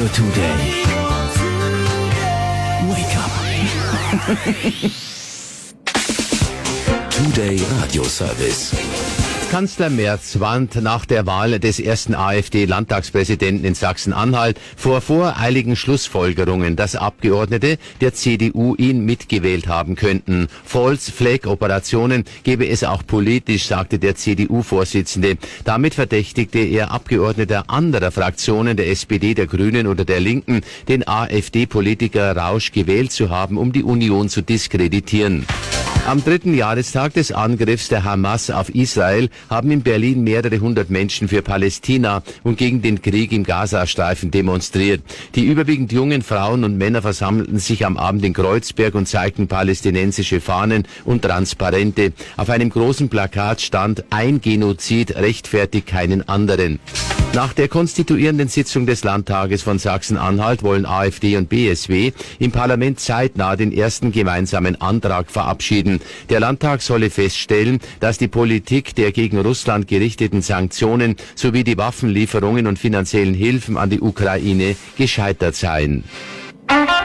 today. Wake up. Today Radio Service. Kanzler Merz warnt nach der Wahl des ersten AfD-Landtagspräsidenten in Sachsen-Anhalt vor voreiligen Schlussfolgerungen, dass Abgeordnete der CDU ihn mitgewählt haben könnten. False-Flag-Operationen gebe es auch politisch, sagte der CDU-Vorsitzende. Damit verdächtigte er Abgeordneter anderer Fraktionen, der SPD, der Grünen oder der Linken, den AfD-Politiker Rausch gewählt zu haben, um die Union zu diskreditieren. Am 3. Jahrestag des Angriffs der Hamas auf Israel haben in Berlin mehrere hundert Menschen für Palästina und gegen den Krieg im Gazastreifen demonstriert. Die überwiegend jungen Frauen und Männer versammelten sich am Abend in Kreuzberg und zeigten palästinensische Fahnen und Transparente. Auf einem großen Plakat stand: Ein Genozid rechtfertigt keinen anderen. Nach der konstituierenden Sitzung des Landtages von Sachsen-Anhalt wollen AfD und BSW im Parlament zeitnah den ersten gemeinsamen Antrag verabschieden. Der Landtag solle feststellen, dass die Politik der gegen Russland gerichteten Sanktionen sowie die Waffenlieferungen und finanziellen Hilfen an die Ukraine gescheitert seien.